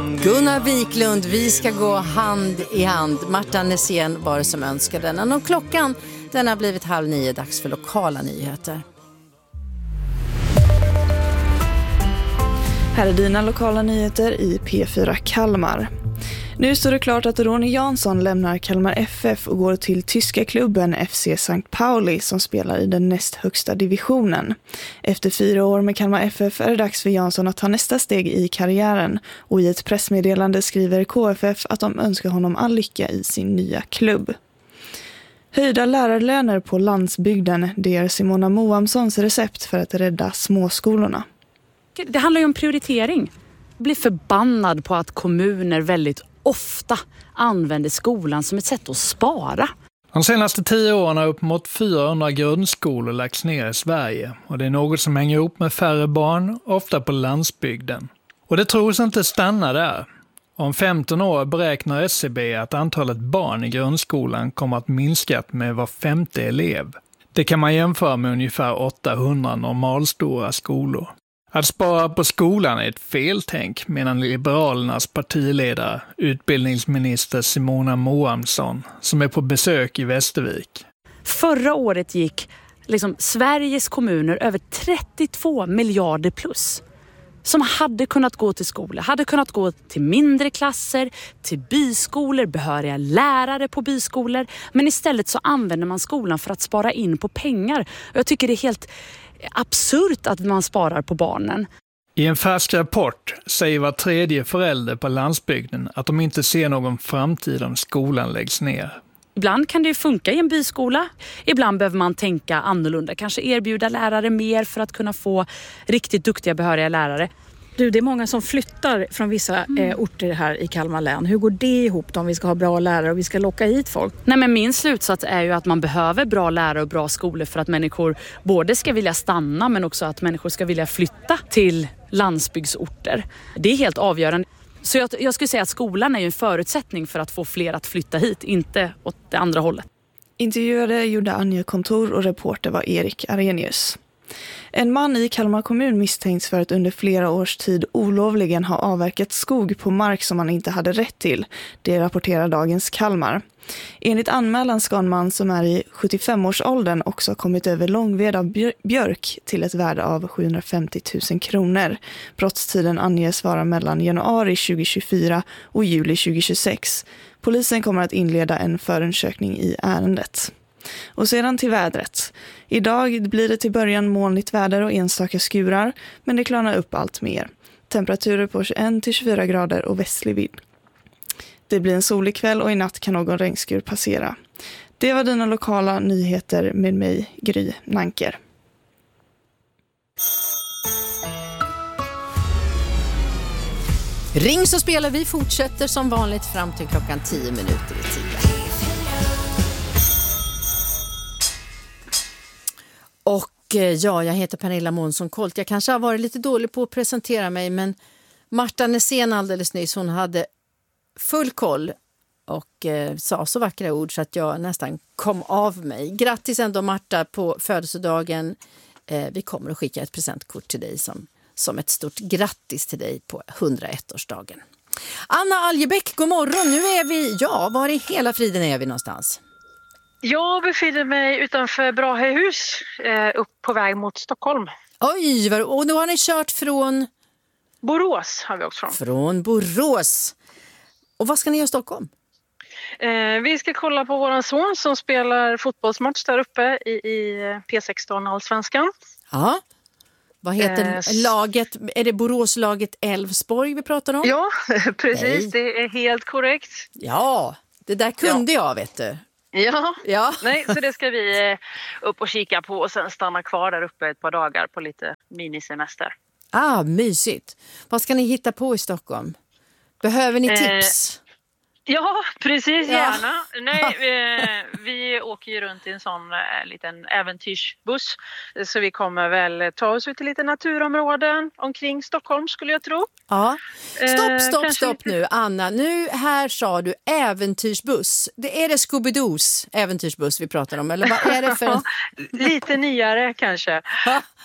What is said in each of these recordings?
Gunnar Wiklund, vi ska gå hand i hand. Marta Nässén var det som önskade den. Och klockan, den har blivit 8:30, dags för lokala nyheter. Här är dina lokala nyheter i P4 Kalmar. Nu står det klart att Ronny Jansson lämnar Kalmar FF och går till tyska klubben FC St. Pauli som spelar i den näst högsta divisionen. Efter 4 år med Kalmar FF är det dags för Jansson att ta nästa steg i karriären, och i ett pressmeddelande skriver KFF att de önskar honom all lycka i sin nya klubb. Höjda lärarlöner på landsbygden, det är Simona Moamssons recept för att rädda småskolorna. Det handlar ju om prioritering. Jag blir förbannad på att kommuner väldigt ofta använder skolan som ett sätt att spara. De senaste 10 åren har uppemot 400 grundskolor lagts ner i Sverige, och det är något som hänger ihop med färre barn, ofta på landsbygden. Och det tros inte stanna där. Om 15 år beräknar SCB att antalet barn i grundskolan kommer att minska med var 5:e elev. Det kan man jämföra med ungefär 800 normalstora skolor. Att spara på skolan är ett feltänk, menar Liberalernas partiledare, utbildningsminister Simona Moamsson, som är på besök i Västervik. Förra året gick Sveriges kommuner över 32 miljarder plus. Som hade kunnat gå till skola, hade kunnat gå till mindre klasser, till byskolor, behöriga lärare på byskolor. Men istället så använder man skolan för att spara in på pengar. Och jag tycker det är helt absurt att man sparar på barnen. I en färsk rapport säger var 3:e förälder på landsbygden att de inte ser någon framtid om skolan läggs ner. Ibland kan det ju funka i en byskola. Ibland behöver man tänka annorlunda. Kanske erbjuda lärare mer för att kunna få riktigt duktiga behöriga lärare. Du, det är många som flyttar från vissa orter här i Kalmar län. Hur går det ihop om vi ska ha bra lärare och vi ska locka hit folk? Nej, men min slutsats är ju att man behöver bra lärare och bra skolor för att människor både ska vilja stanna men också att människor ska vilja flytta till landsbygdsorter. Det är helt avgörande. Så jag skulle säga att skolan är ju en förutsättning för att få fler att flytta hit, inte åt det andra hållet. Intervjuade gjorde Anja Kontor och reporter var Erik Arrhenius. En man i Kalmar kommun misstänks för att under flera års tid olovligen ha avverkat skog på mark som han inte hade rätt till. Det rapporterar Dagens Kalmar. Enligt anmälan ska en man som är i 75-årsåldern också ha kommit över långved av björk till ett värde av 750 000 kronor. Brottstiden anges vara mellan januari 2024 och juli 2026. Polisen kommer att inleda en förundersökning i ärendet. Och sedan till vädret. Idag blir det till början molnigt väder och enstaka skurar, men det klarnar upp allt mer. Temperaturer på 21-24 grader och västlig vind. Det blir en solig kväll och i natt kan någon regnskur passera. Det var dina lokala nyheter med mig, Gry Nanker. Ring så spelar vi fortsätter som vanligt fram till klockan 10 minuter i 10. Och ja, jag heter Pernilla Månsson-Colt. Jag kanske har varit lite dålig på att presentera mig, men Marta Nässén alldeles nyss, hon hade full koll och sa så vackra ord så att jag nästan kom av mig. Grattis ändå Marta på födelsedagen. Vi kommer att skicka ett presentkort till dig som ett stort grattis till dig på 101-årsdagen. Anna Aljebäck, god morgon. Nu är vi, var i hela friden är vi någonstans? Jag befinner mig utanför Brahehus, upp på väg mot Stockholm. Oj, och nu har ni kört från? Borås har vi åkt från. Från Borås. Och vad ska ni göra i Stockholm? Vi ska kolla på våran son som spelar fotbollsmatch där uppe i P16 Allsvenskan. Ja. Vad heter laget? Är det Boråslaget Elfsborg vi pratar om? Ja, precis. Nej. Det är helt korrekt. Ja, det där kunde jag, vet du. Ja. Nej, så det ska vi upp och kika på och sen stanna kvar där uppe ett par dagar på lite minisemester. Mysigt. Vad ska ni hitta på i Stockholm? Behöver ni tips? Ja, precis, gärna. Nej, vi åker ju runt i en sån liten äventyrsbuss. Så vi kommer väl ta oss ut till lite naturområden omkring Stockholm skulle jag tro. Ja. Stopp nu, Anna. Nu här sa du äventyrsbuss. Det är det Scooby-Doos äventyrsbuss vi pratar om, eller vad är det för en? Lite nyare kanske.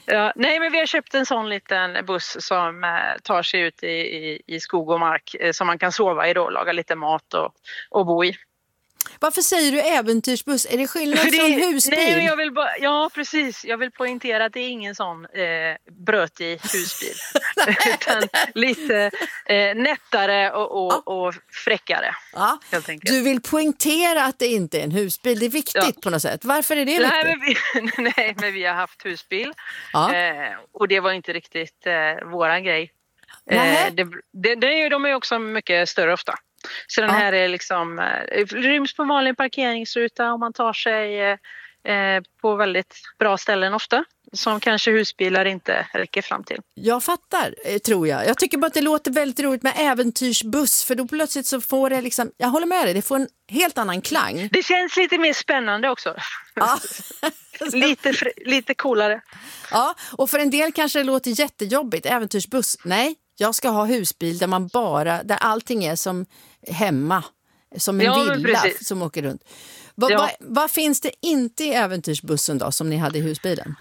Ja, nej, men vi har köpt en sån liten buss som tar sig ut i skog och mark som man kan sova i då, laga lite mat och bo i. Varför säger du äventyrsbuss? Är det skillnad från husbil? Nej, ja, precis. Jag vill poängtera att det är ingen sån brötig husbil. Utan lite nättare och fräckare. Ja. Du vill poängtera att det inte är en husbil. Det är viktigt på något sätt. Varför är det viktigt? Nej, men vi har haft husbil. Ja. Och det var inte riktigt våran grej. De är också mycket större ofta. Så den här är liksom, ryms på vanlig parkeringsruta om man tar sig på väldigt bra ställen ofta. Som kanske husbilar inte räcker fram till. Jag fattar, tror jag. Jag tycker bara att det låter väldigt roligt med äventyrsbuss. För då plötsligt så får det liksom, jag håller med dig, det får en helt annan klang. Det känns lite mer spännande också. Ja. lite coolare. Ja, och för en del kanske det låter jättejobbigt. Äventyrsbuss, nej. Jag ska ha husbil där allting är som hemma. Som en villa som åker runt. Vad finns det inte i äventyrsbussen då som ni hade i husbilen?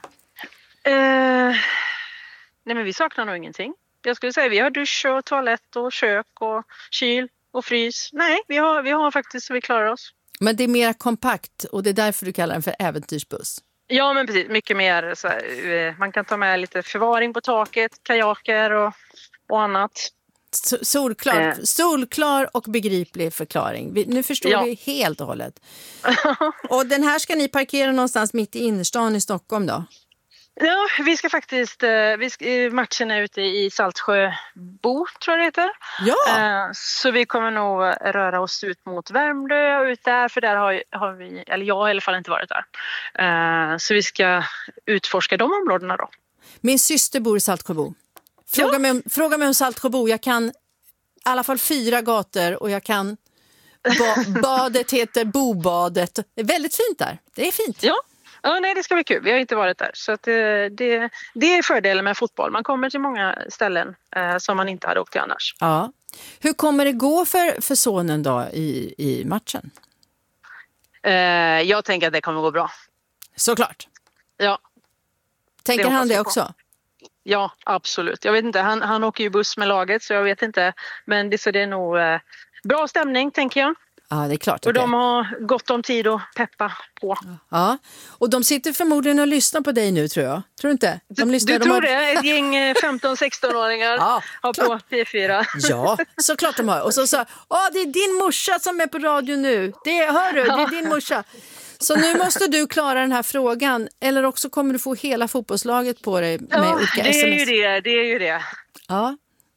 Nej, men vi saknar nog ingenting. Jag skulle säga vi har dusch och toalett och kök och kyl och frys. Nej, vi har faktiskt så vi klarar oss. Men det är mer kompakt och det är därför du kallar den för äventyrsbuss. Ja, men precis. Mycket mer. Så här, man kan ta med lite förvaring på taket, kajaker och annat. Solklar och begriplig förklaring. Nu förstår vi helt och hållet. Och den här ska ni parkera någonstans mitt i innerstan i Stockholm då? Ja, vi ska faktiskt, matchen är ute i Saltsjöbo tror jag det heter. Ja. Så vi kommer nog röra oss ut mot Värmdö och ut där, för där har vi, eller jag har i alla fall inte varit där. Så vi ska utforska de områdena då. Min syster bor i Saltsjöbo. Fråga mig om Saltsjöbo. Jag kan i alla fall 4 gator och jag kan badet heter Bobadet. Det är väldigt fint där. Det är fint. Ja, nej, det ska bli kul. Vi har inte varit där. Så att det är fördelen med fotboll. Man kommer till många ställen som man inte hade åkt till annars. Ja. Hur kommer det gå för sonen då i matchen? Jag tänker att det kommer gå bra. Såklart. Ja. Tänker han det också? Ja, absolut. Jag vet inte, han åker ju buss med laget så jag vet inte. Men det är nog bra stämning tänker jag. Ja, det är klart. Och de har gott om tid att peppa på. Ja, och de sitter förmodligen och lyssnar på dig nu tror jag. Tror du inte? Du tror det? Ett gäng 15-16-åringar har på P4. Ja, såklart de har. Och så sa det är din morsa som är på radio nu. Hör du, det är din morsa. Så nu måste du klara den här frågan. Eller också kommer du få hela fotbollslaget på dig med olika sms. Det är ju det. Ja.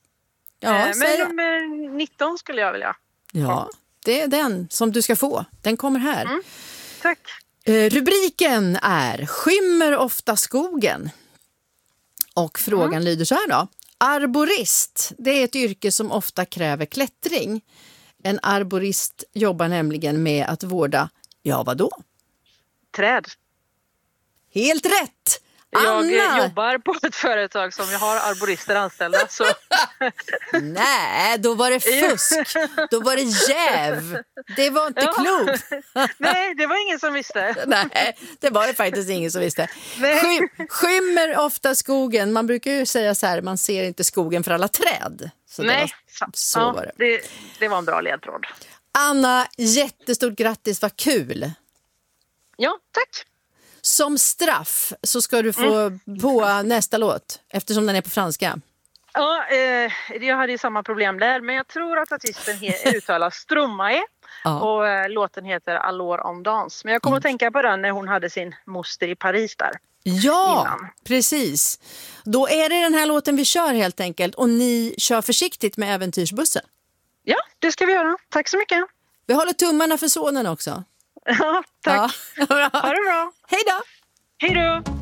Men nummer 19 skulle jag vilja. Ja, det är den som du ska få. Den kommer här. Tack. Rubriken är Skymmer ofta skogen. Och frågan lyder så här då. Arborist, det är ett yrke som ofta kräver klättring. En arborist jobbar nämligen med att vårda, vadå? Träd. Helt rätt! Anna. Jag jobbar på ett företag som har arborister anställda. Så. Nej, då var det fusk. Då var det jäv. Det var inte klokt. Nej, det var ingen som visste. Nej, det var det faktiskt ingen som visste. Skymmer ofta skogen. Man brukar ju säga så här, man ser inte skogen för alla träd. Så nej, så var det. Det var en bra ledtråd. Anna, jättestort grattis, vad kul. Ja, tack. Som straff så ska du få på nästa låt, eftersom den är på franska. Ja, jag hade ju samma problem där, men jag tror att artisten uttalas Stromae och låten heter Alors en danse. Men jag kommer att tänka på den när hon hade sin moster i Paris där. Ja, innan. Precis. Då är det den här låten vi kör helt enkelt och ni kör försiktigt med äventyrsbussen. Ja, det ska vi göra. Tack så mycket. Vi håller tummarna för sonen också. Ja, tack. Ja. Ha det bra. Hej då. Hej då.